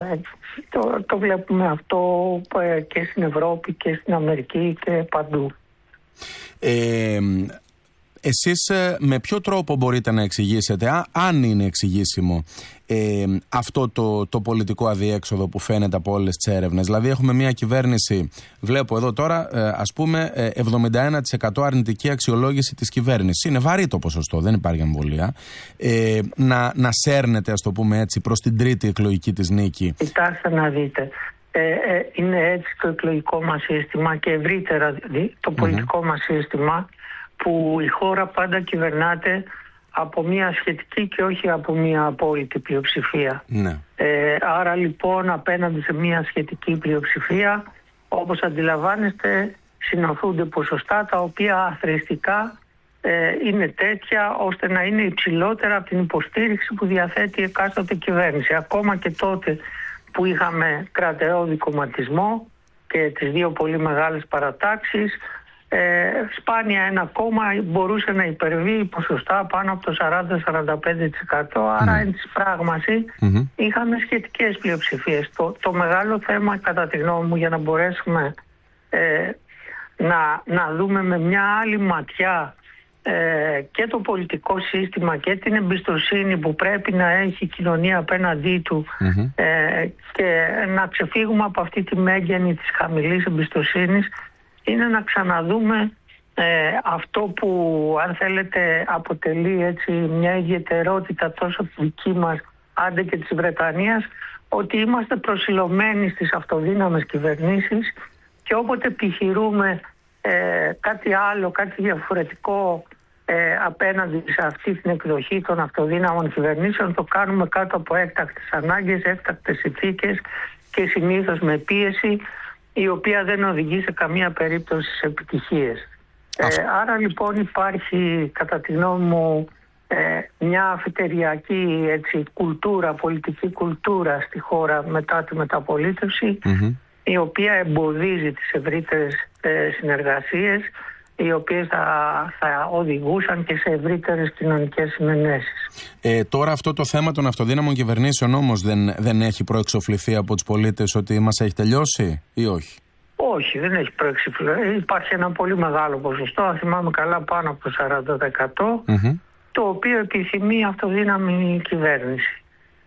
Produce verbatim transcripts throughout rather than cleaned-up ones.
το, το βλέπουμε αυτό και στην Ευρώπη και στην Αμερική και παντού. Ε, εσείς με ποιο τρόπο μπορείτε να εξηγήσετε, αν είναι εξηγήσιμο, ε, αυτό το, το πολιτικό αδιέξοδο που φαίνεται από όλες τις έρευνες? Δηλαδή έχουμε μια κυβέρνηση, βλέπω εδώ τώρα, ε, ας πούμε εβδομήντα ένα τοις εκατό αρνητική αξιολόγηση της κυβέρνησης. Είναι βαρύ το ποσοστό, δεν υπάρχει αμβολία. Ε, να, να σέρνεται, ας το πούμε έτσι, προς την τρίτη εκλογική της νίκη. Κοιτάξτε να δείτε. Ε, ε, είναι έτσι το εκλογικό μας σύστημα και ευρύτερα το πολιτικό mm-hmm. μας σύστημα, που η χώρα πάντα κυβερνάται από μια σχετική και όχι από μια απόλυτη πλειοψηφία. Ναι. Ε, άρα λοιπόν απέναντι σε μια σχετική πλειοψηφία, όπως αντιλαμβάνεστε, συνοθούνται ποσοστά τα οποία αθροιστικά ε, είναι τέτοια ώστε να είναι υψηλότερα από την υποστήριξη που διαθέτει εκάστοτε κυβέρνηση. Ακόμα και τότε που είχαμε κρατεώδη κομματισμό και τις δύο πολύ μεγάλες παρατάξεις, Ε, σπάνια ένα κόμμα μπορούσε να υπερβεί ποσοστά πάνω από το σαράντα με σαράντα πέντε τοις εκατό. Άρα mm. εν της πράγμαση mm-hmm. είχαμε σχετικές πλειοψηφίες. Το, το μεγάλο θέμα, κατά τη γνώμη μου, για να μπορέσουμε ε, να, να δούμε με μια άλλη ματιά ε, και το πολιτικό σύστημα και την εμπιστοσύνη που πρέπει να έχει η κοινωνία απέναντί του mm-hmm. ε, και να ξεφύγουμε από αυτή τη μέγενη της χαμηλής εμπιστοσύνης, είναι να ξαναδούμε ε, αυτό που, αν θέλετε, αποτελεί έτσι μια ιδιαιτερότητα τόσο δική μας, άντε και της Βρετανίας, ότι είμαστε προσιλωμένοι στις αυτοδύναμες κυβερνήσεις και όποτε επιχειρούμε ε, κάτι άλλο, κάτι διαφορετικό ε, απέναντι σε αυτή την εκδοχή των αυτοδύναμων κυβερνήσεων, το κάνουμε κάτω από έκτακτες ανάγκες, έκτακτες συνθήκες και συνήθως με πίεση, η οποία δεν οδηγεί σε καμία περίπτωση σε επιτυχίες. Ε, άρα λοιπόν υπάρχει, κατά τη γνώμη μου, ε, μια αφιτεριακή έτσι, κουλτούρα, πολιτική κουλτούρα στη χώρα μετά τη μεταπολίτευση, mm-hmm. η οποία εμποδίζει τις ευρύτερες ε, συνεργασίες, οι οποίες θα, θα οδηγούσαν και σε ευρύτερες κοινωνικές συνενέσεις. Ε, τώρα αυτό το θέμα των αυτοδύναμων κυβερνήσεων όμως δεν, δεν έχει προεξοφληθεί από τους πολίτες ότι μας έχει τελειώσει ή όχι? Όχι, δεν έχει προεξοφληθεί. Υπάρχει ένα πολύ μεγάλο ποσοστό, αν θυμάμαι καλά πάνω από το σαράντα τοις εκατό, mm-hmm. το οποίο επιθυμεί αυτοδύναμη κυβέρνηση.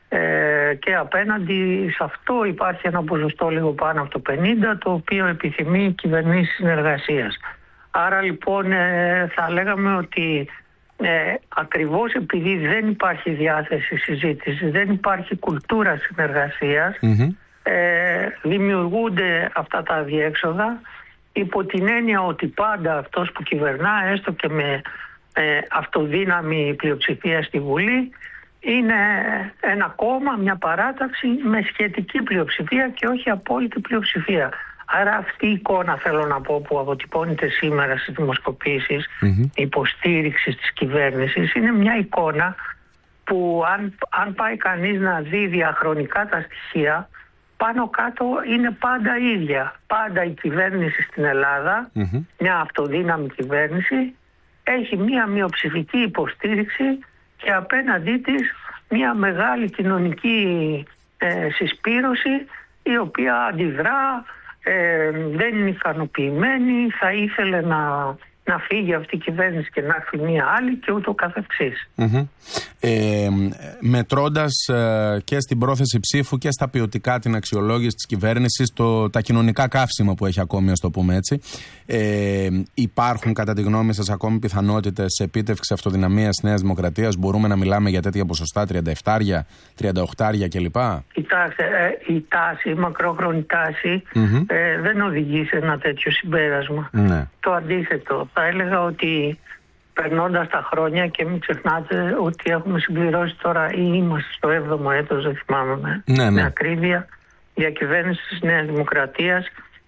Ε, και απέναντι σε αυτό υπάρχει ένα ποσοστό λίγο πάνω από το πενήντα, το οποίο επιθυμεί κυβερνήσεις συνεργασίας. Άρα λοιπόν ε, θα λέγαμε ότι ε, ακριβώς επειδή δεν υπάρχει διάθεση συζήτηση, δεν υπάρχει κουλτούρα συνεργασίας, mm-hmm. ε, δημιουργούνται αυτά τα αδιέξοδα υπό την έννοια ότι πάντα αυτός που κυβερνά, έστω και με ε, αυτοδύναμη πλειοψηφία στη Βουλή, είναι ένα κόμμα, μια παράταξη με σχετική πλειοψηφία και όχι απόλυτη πλειοψηφία. Άρα αυτή η εικόνα, θέλω να πω, που αποτυπώνεται σήμερα στις δημοσκοπήσεις mm-hmm. υποστήριξης της κυβέρνησης, είναι μια εικόνα που αν, αν πάει κανείς να δει διαχρονικά τα στοιχεία, πάνω κάτω είναι πάντα ίδια. Πάντα η κυβέρνηση στην Ελλάδα, mm-hmm. μια αυτοδύναμη κυβέρνηση, έχει μια μειοψηφική υποστήριξη και απέναντί της μια μεγάλη κοινωνική ε, συσπήρωση, η οποία αντιδρά, Ε, δεν είναι ικανοποιημένη, θα ήθελε να, να φύγει αυτή η κυβέρνηση και να έρθει μία άλλη και ούτω καθεξής. Mm-hmm. Ε, μετρώντας ε, και στην πρόθεση ψήφου και στα ποιοτικά την αξιολόγηση της κυβέρνησης, το, τα κοινωνικά καύσιμα που έχει ακόμη, ας το πούμε έτσι, ε, υπάρχουν κατά τη γνώμη σας ακόμη πιθανότητες επίτευξης αυτοδυναμίας της Νέας Δημοκρατίας? Μπορούμε να μιλάμε για τέτοια ποσοστά, τριάντα επτά, τριάντα οκτώ κλπ? Κοιτάξτε, ε, η τάση, η μακρόχρονη τάση mm-hmm. ε, δεν οδηγεί σε ένα τέτοιο συμπέρασμα. Ναι. Το αντίθετο, θα έλεγα ότι περνώντας τα χρόνια, και μην ξεχνάτε ότι έχουμε συμπληρώσει τώρα ή είμαστε στο έβδομο έτος, δεν θυμάμαι ναι, ναι. με ακρίβεια, διακυβέρνηση της Νέας Δημοκρατίας,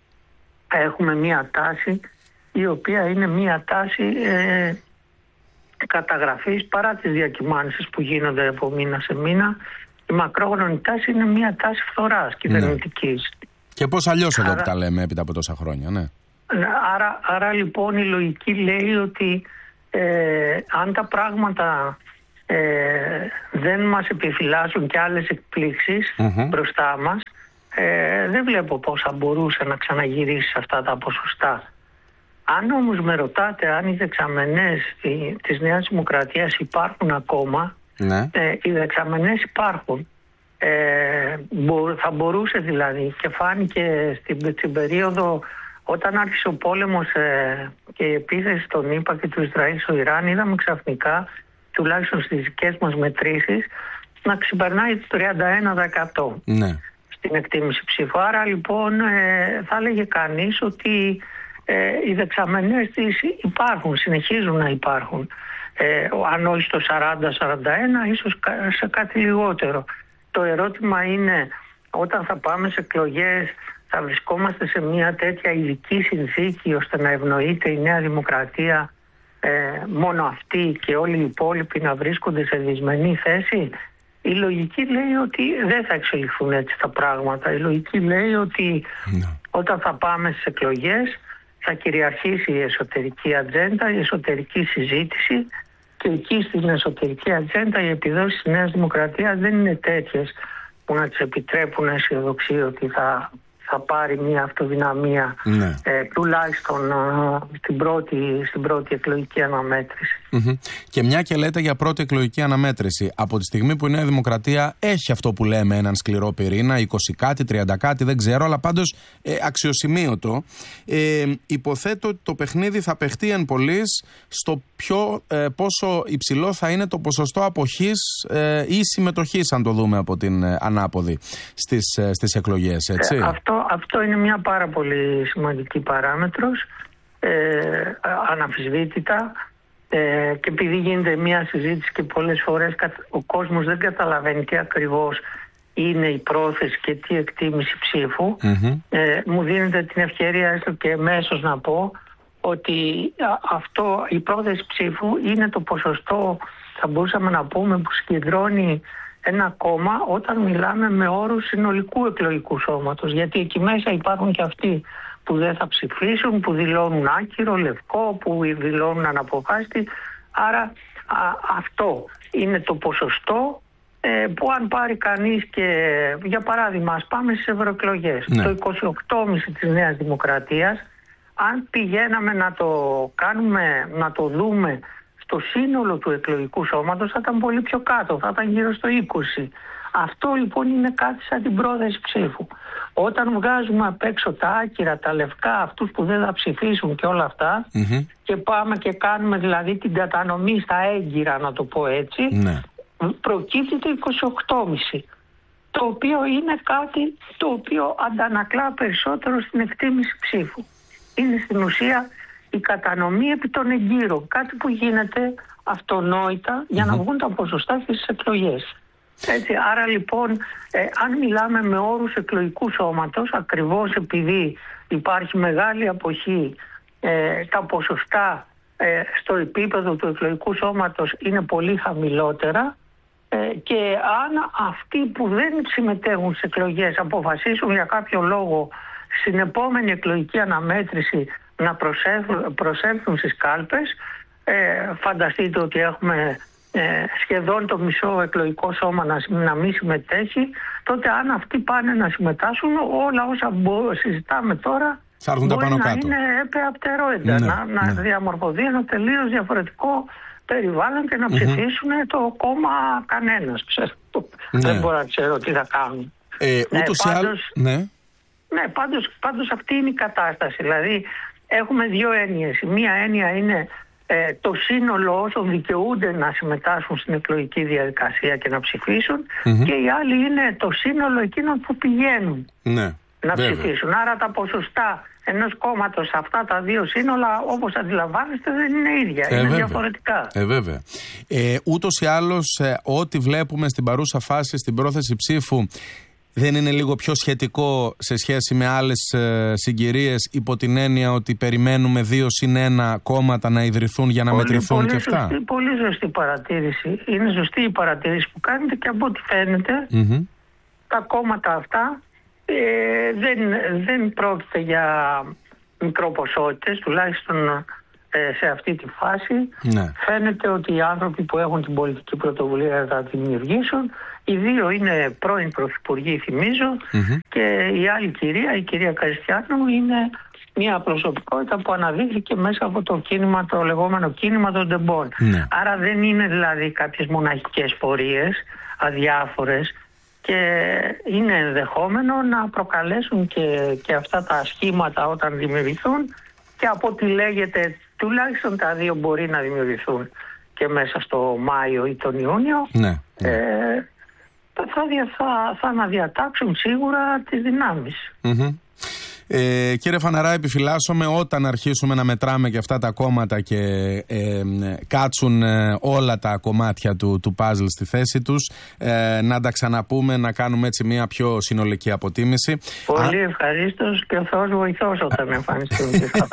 έχουμε μία τάση η οποία είναι μία τάση ε, καταγραφής, παρά τις διακυμάνσεις που γίνονται από μήνα σε μήνα. Η μακρόχρονη τάση είναι μία τάση φθοράς κυβερνητικής. Ναι. Και πώς αλλιώς εδώ που τα λέμε έπειτα από τόσα χρόνια, ναι. Άρα, άρα λοιπόν η λογική λέει ότι ε, αν τα πράγματα ε, δεν μας επιφυλάσσουν και άλλες εκπλήξεις mm-hmm. μπροστά μας, ε, δεν βλέπω πώς θα μπορούσε να ξαναγυρίσει σε αυτά τα ποσοστά. Αν όμως με ρωτάτε αν οι δεξαμενές της Νέας Δημοκρατίας υπάρχουν ακόμα, ναι. ε, οι δεξαμενές υπάρχουν. Ε, μπο, θα μπορούσε δηλαδή, και φάνηκε στην, στην περίοδο όταν άρχισε ο πόλεμος ε, και η επίθεση στον ΗΠΑ και του Ισραήλ στο Ιράν, είδαμε ξαφνικά, τουλάχιστον στις δικές μας μετρήσεις, να ξεπερνάει το τριάντα ένα τοις εκατό ναι. στην εκτίμηση ψήφου. Άρα λοιπόν ε, θα έλεγε κανείς ότι ε, οι δεξαμενές της υπάρχουν, συνεχίζουν να υπάρχουν. Ε, αν όχι στο σαράντα σαράντα ένα, ίσως σε κάτι λιγότερο. Το ερώτημα είναι, όταν θα πάμε σε εκλογές, θα βρισκόμαστε σε μια τέτοια ειδική συνθήκη ώστε να ευνοείται η Νέα Δημοκρατία ε, μόνο αυτή και όλοι οι υπόλοιποι να βρίσκονται σε δυσμενή θέση? Η λογική λέει ότι δεν θα εξελιχθούν έτσι τα πράγματα. Η λογική λέει ότι no. όταν θα πάμε στις εκλογές θα κυριαρχήσει η εσωτερική ατζέντα, η εσωτερική συζήτηση, και εκεί στην εσωτερική ατζέντα οι επιδόσεις της Νέας Δημοκρατίας δεν είναι τέτοιες που να τις επιτρέπουν αισιοδοξία ότι θα, θα πάρει μια αυτοδυναμία ναι. ε, τουλάχιστον ε, στην, πρώτη, στην πρώτη εκλογική αναμέτρηση. Mm-hmm. Και μια και λέτε για πρώτη εκλογική αναμέτρηση, από τη στιγμή που η Νέα Δημοκρατία έχει αυτό που λέμε έναν σκληρό πυρήνα, είκοσι κάτι, τριάντα κάτι, δεν ξέρω, αλλά πάντως ε, αξιοσημείωτο, ε, υποθέτω ότι το παιχνίδι θα παιχτεί εν πολλοίς στο πιο, ε, πόσο υψηλό θα είναι το ποσοστό αποχής ε, ή συμμετοχής, αν το δούμε από την ε, ανάποδη στις, ε, στις εκλογές, έτσι. Ε, αυτό, αυτό είναι μια πάρα πολύ σημαντική παράμετρος, ε, αναμφισβήτητα. Ε, και επειδή γίνεται μια συζήτηση και πολλές φορές ο κόσμος δεν καταλαβαίνει τι ακριβώς είναι η πρόθεση και τι εκτίμηση ψήφου, mm-hmm. ε, μου δίνεται την ευκαιρία έστω και εμέσως να πω ότι αυτό, η πρόθεση ψήφου είναι το ποσοστό, θα μπορούσαμε να πούμε, που συγκεντρώνει ένα κόμμα όταν μιλάμε με όρους συνολικού εκλογικού σώματος, γιατί εκεί μέσα υπάρχουν και αυτοί που δεν θα ψηφίσουν, που δηλώνουν άκυρο, λευκό, που δηλώνουν αναποφάσιστη. Άρα α, αυτό είναι το ποσοστό ε, που αν πάρει κανείς και, για παράδειγμα, ας πάμε στις ευρωεκλογές, ναι. το είκοσι οκτώ κόμμα πέντε της Νέας Δημοκρατίας, αν πηγαίναμε να το κάνουμε, να το δούμε στο σύνολο του εκλογικού σώματος, θα ήταν πολύ πιο κάτω, θα ήταν γύρω στο είκοσι. Αυτό λοιπόν είναι κάτι σαν την πρόθεση ψήφου. Όταν βγάζουμε απ' έξω τα άκυρα, τα λευκά, αυτούς που δεν θα ψηφίσουν και όλα αυτά, mm-hmm. και πάμε και κάνουμε δηλαδή την κατανομή στα έγκυρα, να το πω έτσι, ναι. προκύπτει το είκοσι οκτώ κόμμα πέντε, το οποίο είναι κάτι το οποίο αντανακλά περισσότερο στην εκτίμηση ψήφου. Είναι στην ουσία η κατανομή επί των εγκύρων, κάτι που γίνεται αυτονόητα mm-hmm. για να βγουν τα ποσοστά στις εκλογές. Έτσι, άρα λοιπόν, ε, αν μιλάμε με όρους εκλογικού σώματος, ακριβώς επειδή υπάρχει μεγάλη αποχή, ε, τα ποσοστά ε, στο επίπεδο του εκλογικού σώματος είναι πολύ χαμηλότερα, ε, και αν αυτοί που δεν συμμετέχουν στις εκλογές αποφασίσουν για κάποιο λόγο στην επόμενη εκλογική αναμέτρηση να προσέλθουν, προσέλθουν στις κάλπες, ε, φανταστείτε ότι έχουμε Ε, σχεδόν το μισό εκλογικό σώμα να, να μην συμμετέχει, τότε αν αυτοί πάνε να συμμετάσχουν, όλα όσα μπο, συζητάμε τώρα θα έρχονται μπορεί πάνω να κάτω. είναι επεαπτερόεντα, ναι, να, να ναι. διαμορφωθεί ένα τελείως διαφορετικό περιβάλλον και να mm-hmm. ψηφίσουν το κόμμα κανένας. Ξέρω. Ναι. Δεν μπορώ να ξέρω τι θα κάνουν. Ε, ούτως ναι, ή πάντως, ναι. ναι, πάντως, πάντως αυτή είναι η κατάσταση. Δηλαδή έχουμε δύο έννοιες. Μία έννοια είναι Ε, το σύνολο όσων δικαιούνται να συμμετάσχουν στην εκλογική διαδικασία και να ψηφίσουν, mm-hmm. και η άλλη είναι το σύνολο εκείνων που πηγαίνουν ναι, να βέβαια. ψηφίσουν. Άρα τα ποσοστά ενός κόμματος, αυτά τα δύο σύνολα, όπως αντιλαμβάνεστε, δεν είναι ίδια, ε, είναι βέβαια. διαφορετικά. Ε, βέβαια. Ε, ούτως ή άλλως, ε, ό,τι βλέπουμε στην παρούσα φάση στην πρόθεση ψήφου δεν είναι λίγο πιο σχετικό σε σχέση με άλλες ε, συγκυρίες, υπό την έννοια ότι περιμένουμε δύο συν ένα κόμματα να ιδρυθούν για να πολύ, μετρηθούν πολύ και αυτά. Σωστή, πολύ σωστή παρατήρηση. Είναι σωστή η παρατήρηση που κάνετε και από ό,τι φαίνεται mm-hmm. τα κόμματα αυτά ε, δεν, δεν πρόκειται για μικροποσότητες, τουλάχιστον σε αυτή τη φάση. Ναι. Φαίνεται ότι οι άνθρωποι που έχουν την πολιτική πρωτοβουλία να τα δημιουργήσουν, οι δύο είναι πρώην πρωθυπουργοί, θυμίζω, mm-hmm. και η άλλη κυρία, η κυρία Καριστιάνου, είναι μια προσωπικότητα που αναδείχθηκε μέσα από το κίνημα, το λεγόμενο κίνημα των τεμπών. Ναι. Άρα δεν είναι δηλαδή κάποιες μοναχικές πορείες, αδιάφορες, και είναι ενδεχόμενο να προκαλέσουν και, και αυτά τα σχήματα όταν δημιουργηθούν, και από ό,τι λέγεται τουλάχιστον τα δύο μπορεί να δημιουργηθούν και μέσα στο Μάιο ή τον Ιούνιο. Ναι, ναι. Ε, θα, θα, θα αναδιατάξουν σίγουρα τις δυνάμεις. Mm-hmm. Ε, κύριε Φαναρά, επιφυλάσσομαι όταν αρχίσουμε να μετράμε και αυτά τα κόμματα και ε, κάτσουν ε, όλα τα κομμάτια του, του puzzle στη θέση τους, ε, να τα ξαναπούμε, να κάνουμε έτσι μια πιο συνολική αποτίμηση. Πολύ Α... ευχαρίστως, και ο Θεός βοηθός όταν εμφανιστούν.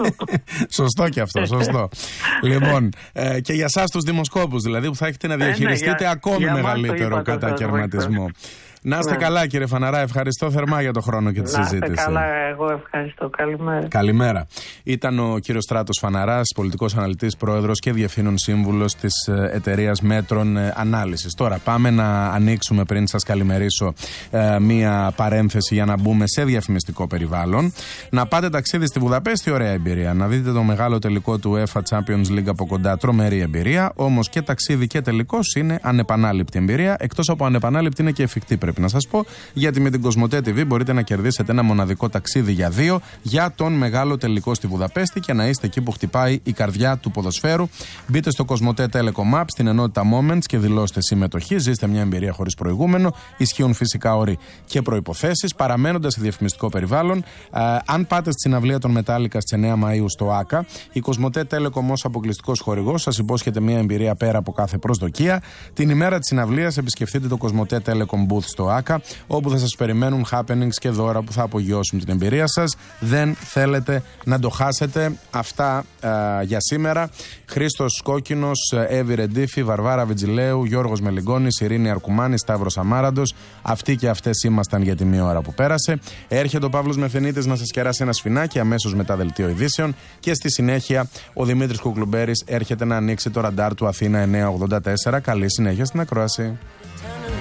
Σωστό και αυτό, σωστό. Λοιπόν, ε, και για εσάς τους δημοσκόπους δηλαδή, που θα έχετε να διαχειριστείτε ε, ναι, για, ακόμη για μεγαλύτερο κατακαιρματισμό. Να είστε ναι. καλά, κύριε Φαναρά, ευχαριστώ θερμά για το χρόνο και τη συζήτηση. Να είστε καλά, εγώ ευχαριστώ. Καλημέρα. Καλημέρα. Ήταν ο κύριος Στράτος Φαναράς, πολιτικός αναλυτής, πρόεδρος και διευθύνων σύμβουλος της εταιρείας Μέτρων Ανάλυσης. Τώρα πάμε να ανοίξουμε, πριν σας καλημερίσω, μία παρένθεση για να μπούμε σε διαφημιστικό περιβάλλον. Να πάτε ταξίδι στη Βουδαπέστη, ωραία εμπειρία. Να δείτε το μεγάλο τελικό του UEFA Champions League από κοντά, τρομερή εμπειρία. Όμως και ταξίδι και τελικός είναι ανεπανάληπτη εμπειρία. Εκτός από ανεπανάληπτη, είναι και εφικτή, πρέπει να σας πω, γιατί με την Κοσμοτέ τι βι μπορείτε να κερδίσετε ένα μοναδικό ταξίδι για δύο για τον μεγάλο τελικό στη Βουδαπέστη και να είστε εκεί που χτυπάει η καρδιά του ποδοσφαίρου. Μπείτε στο Κοσμοτέ Telecom App, στην ενότητα Moments, και δηλώστε συμμετοχή. Ζήστε μια εμπειρία χωρίς προηγούμενο. Ισχύουν φυσικά όροι και προϋποθέσεις. Παραμένοντας σε διαφημιστικό περιβάλλον, ε, αν πάτε στη συναυλία των Metallica στις εννέα Μαΐου στο ΆΚΑ, η Κοσμοτέ Telecom ως αποκλειστικός χορηγός σας υπόσχεται μια εμπειρία πέρα από κάθε προσδοκία. Την ημέρα της συναυλίας επισκεφτείτε το Κοσμοτέ Telecom Booth στο ΆΚΑ, όπου θα σας περιμένουν happenings και δώρα που θα απογειώσουν την εμπειρία σας. Δεν θέλετε να το χάσετε. Αυτά α, για σήμερα. Χρήστος Κόκκινος, Εύη Ρεντίφη, Βαρβάρα Βιτζιλέου, Γιώργος Μελιγκόνης, Ειρήνη Αρκουμάνη, Σταύρος Αμάραντος. Αυτοί και αυτές ήμασταν για τη μία ώρα που πέρασε. Έρχεται ο Παύλος Μευθενίτης να σας κεράσει ένα σφινάκι αμέσως μετά δελτίο ειδήσεων, και στη συνέχεια ο Δημήτρης Κουκλουμπέρης έρχεται να ανοίξει το ραντάρ του Αθήνα εννιακόσια ογδόντα τέσσερα. Καλή συνέχεια στην ακρόαση.